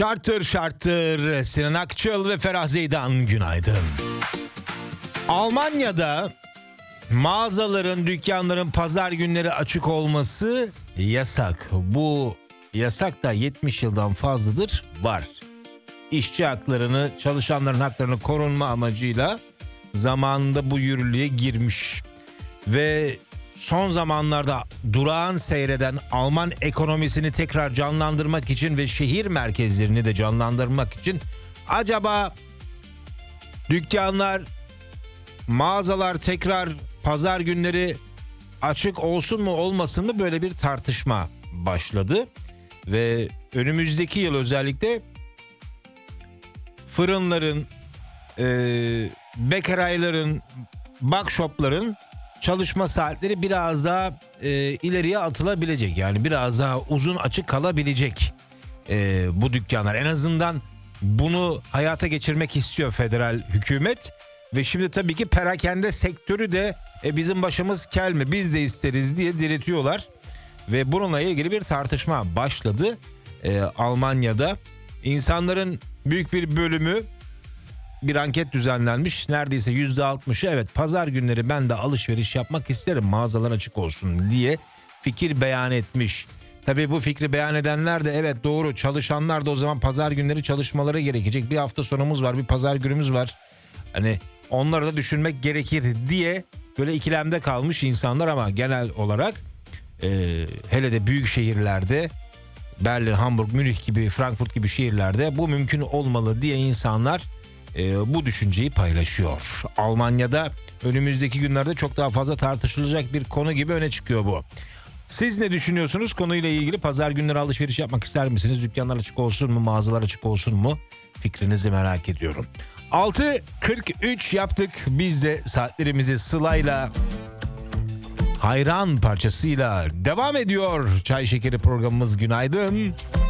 Şarttır şarttır Sinan Akçıl ve Ferah Zeydan günaydın. Almanya'da mağazaların, dükkanların pazar günleri açık olması yasak. Bu yasak da 70 yıldan fazladır var. İşçi haklarını, çalışanların haklarını korunma amacıyla zamanında bu yürürlüğe girmiş. Ve son zamanlarda durağan seyreden Alman ekonomisini tekrar canlandırmak için ve şehir merkezlerini de canlandırmak için acaba dükkanlar, mağazalar tekrar pazar günleri açık olsun mu olmasın mı, böyle bir tartışma başladı. Ve önümüzdeki yıl özellikle fırınların, bekarayların, bakşopların çalışma saatleri biraz daha ileriye atılabilecek. Yani biraz daha uzun açık kalabilecek bu dükkanlar. En azından bunu hayata geçirmek istiyor federal hükümet. Ve şimdi tabii ki perakende sektörü de bizim başımız kel mi, biz de isteriz diye diretiyorlar. Ve bununla ilgili bir tartışma başladı Almanya'da. İnsanların büyük bir bölümü, bir anket düzenlenmiş, neredeyse %60'ı evet pazar günleri ben de alışveriş yapmak isterim, mağazalar açık olsun diye fikir beyan etmiş. Tabii bu fikri beyan edenler de evet doğru, çalışanlar da o zaman pazar günleri çalışmaları gerekecek. Bir hafta sonumuz var, bir pazar günümüz var. Hani onları da düşünmek gerekir diye böyle ikilemde kalmış insanlar, ama genel olarak hele de büyük şehirlerde, Berlin, Hamburg, Münih gibi, Frankfurt gibi şehirlerde bu mümkün olmalı diye insanlar bu düşünceyi paylaşıyor. Almanya'da önümüzdeki günlerde çok daha fazla tartışılacak bir konu gibi öne çıkıyor bu. Siz ne düşünüyorsunuz konuyla ilgili? Pazar günleri alışveriş yapmak ister misiniz? Dükkanlar açık olsun mu? Mağazalar açık olsun mu? Fikrinizi merak ediyorum. 6.43 yaptık. Biz de saatlerimizi Sıla'yla, Hayran parçasıyla devam ediyor. Çay Şekeri programımız, günaydın.